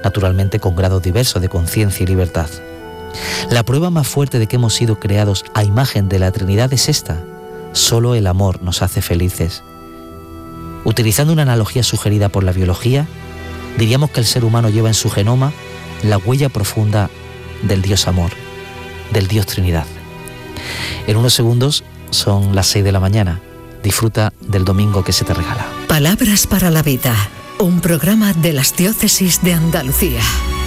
naturalmente con grados diversos de conciencia y libertad. La prueba más fuerte de que hemos sido creados a imagen de la Trinidad es esta: solo el amor nos hace felices. Utilizando una analogía sugerida por la biología, diríamos que el ser humano lleva en su genoma la huella profunda del Dios amor, del Dios Trinidad. En unos segundos son las 6 de la mañana. Disfruta del domingo que se te regala. Palabras para la vida, un programa de las Diócesis de Andalucía.